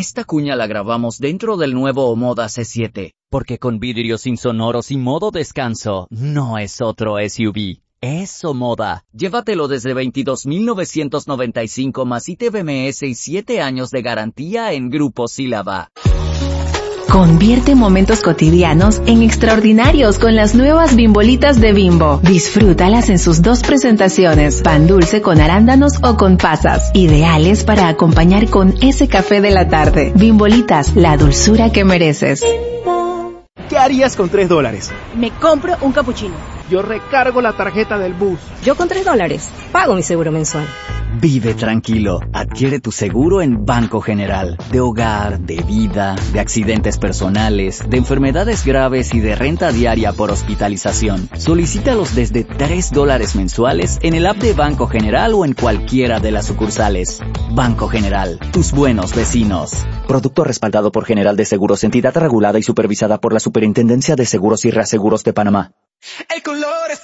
Esta cuña la grabamos dentro del nuevo Omoda C7, porque con vidrios insonoros y modo descanso, no es otro SUV. Es Omoda. Llévatelo desde $22,995 más ITBMS y 7 años de garantía en Grupo Sílaba. Convierte momentos cotidianos en extraordinarios con las nuevas Bimbolitas de Bimbo. Disfrútalas en sus 2 presentaciones, pan dulce con arándanos o con pasas, ideales para acompañar con ese café de la tarde. Bimbolitas, la dulzura que mereces. ¿Qué harías con $3? Me compro un capuchino. Yo recargo la tarjeta del bus. Yo con $3 pago mi seguro mensual. Vive tranquilo. Adquiere tu seguro en Banco General. De hogar, de vida, de accidentes personales, de enfermedades graves y de renta diaria por hospitalización. Solicítalos desde $3 mensuales en el app de Banco General o en cualquiera de las sucursales. Banco General, tus buenos vecinos. Producto respaldado por General de Seguros, entidad regulada y supervisada por la Superintendencia de Seguros y Reaseguros de Panamá. El color es